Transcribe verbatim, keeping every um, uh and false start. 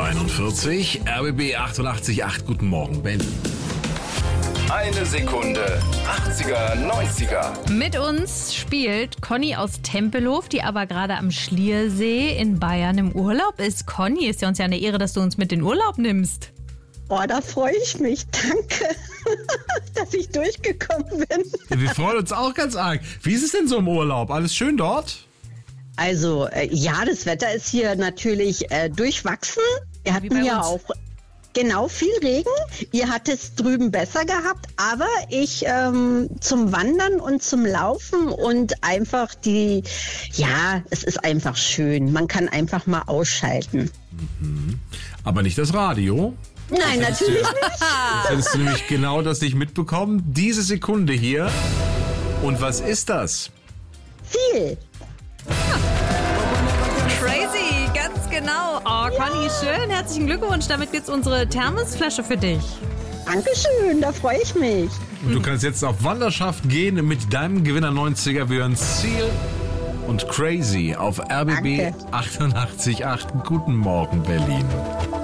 neunundvierzig, R B B achtundachtzig Komma acht. Guten Morgen, Ben. Eine Sekunde, achtziger, neunziger. Mit uns spielt Conny aus Tempelhof, die aber gerade am Schliersee in Bayern im Urlaub ist. Conny, ist ja uns ja eine Ehre, dass du uns mit in den Urlaub nimmst. Oh, da freue ich mich. Danke, dass ich durchgekommen bin. Wir freuen uns auch ganz arg. Wie ist es denn so im Urlaub? Alles schön dort? Also, äh, ja, das Wetter ist hier natürlich äh, durchwachsen. Wir hatten bei ja uns. auch genau viel Regen. Ihr hattet es drüben besser gehabt, aber ich ähm, zum Wandern und zum Laufen und einfach die, ja, es ist einfach schön. Man kann einfach mal ausschalten. Mhm. Aber nicht das Radio. Nein, natürlich nicht. Jetzt hättest du nämlich genau das nicht mitbekommen. Diese Sekunde hier. Und was ist das? Viel. Crazy, ganz genau. Oh, Conny, schön. Herzlichen Glückwunsch. Damit gibt's unsere Thermosflasche für dich. Dankeschön, da freue ich mich. Und du kannst jetzt auf Wanderschaft gehen mit deinem Gewinner neunziger. Wir hören Ziel und Crazy auf R B B Danke. achtundachtzig Komma acht. Guten Morgen, Berlin.